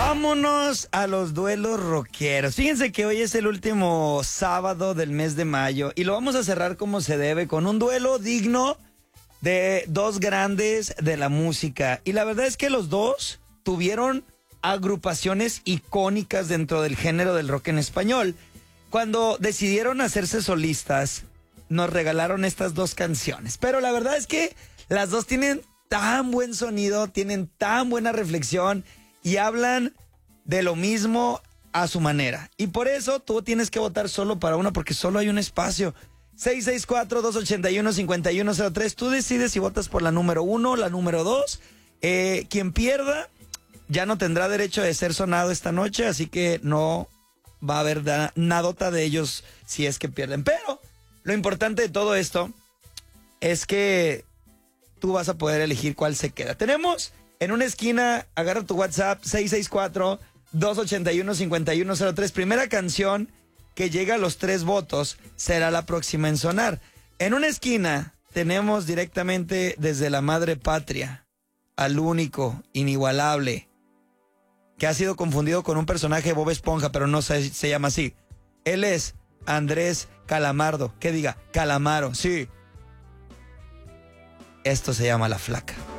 Vámonos a los duelos rockeros. Fíjense que hoy es el último sábado del mes de mayo y lo vamos a cerrar como se debe, con un duelo digno de dos grandes de la música. Y la verdad es que los dos tuvieron agrupaciones icónicas dentro del género del rock en español. Cuando decidieron hacerse solistas, nos regalaron estas dos canciones. Pero la verdad es que las dos tienen tan buen sonido, tienen tan buena reflexión y hablan de lo mismo a su manera. Y por eso tú tienes que votar solo para una, porque solo hay un espacio. 664-281-5103. Tú decides si votas por la número 1 o la número 2. Quien pierda ya no tendrá derecho de ser sonado esta noche, así que no va a haber nadota de ellos si es que pierden. Pero lo importante de todo esto es que tú vas a poder elegir cuál se queda. Tenemos en una esquina, agarra tu WhatsApp, 664-281-5103. Primera canción que llega a los 3 votos será la próxima en sonar. En una esquina tenemos directamente desde la madre patria al único, inigualable, que ha sido confundido con un personaje de Bob Esponja, pero no se llama así. Él es Andrés Calamardo. Que diga, Calamaro, sí. Esto se llama La Flaca.